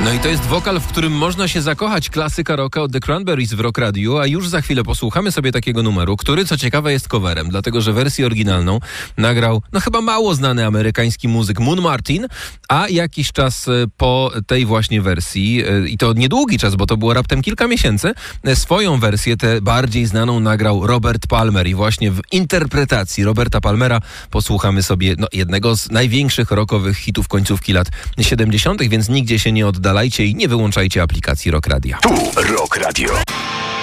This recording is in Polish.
No i to jest wokal, w którym można się zakochać. Klasyka rocka od The Cranberries w Rock Radio, a już za chwilę posłuchamy sobie takiego numeru, który co ciekawe jest coverem, dlatego że wersję oryginalną nagrał chyba mało znany amerykański muzyk Moon Martin, a jakiś czas po tej właśnie wersji, i to niedługi czas, bo to było raptem kilka miesięcy, swoją wersję, tę bardziej znaną, nagrał Robert Palmer i właśnie w interpretacji Roberta Palmera posłuchamy sobie jednego z największych rockowych hitów końcówki lat 70., więc nigdzie się nie oddalajcie i nie wyłączajcie aplikacji Rock Radio. Tu Rock Radio.